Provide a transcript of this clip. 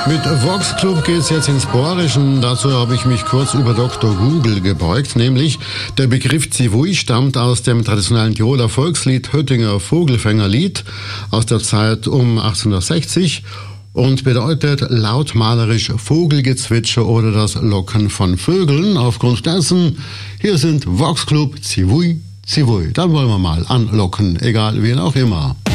Mit Vox Club geht's jetzt ins Bohrischen. Dazu habe ich mich kurz über Dr. Google gebeugt, nämlich der Begriff Zivui stammt aus dem traditionellen Tiroler Volkslied Höttinger Vogelfängerlied aus der Zeit um 1860 und bedeutet lautmalerisch Vogelgezwitscher oder das Locken von Vögeln. Aufgrund dessen, hier sind Vox Club Zivui, Zivui. Dann wollen wir mal anlocken, egal wen auch immer.